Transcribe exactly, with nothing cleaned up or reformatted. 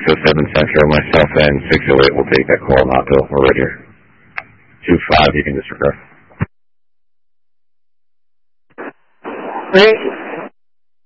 oh seven Central, myself and six oh eight will take that call. Not Bill. We're right here. two five, you can disregard. Great.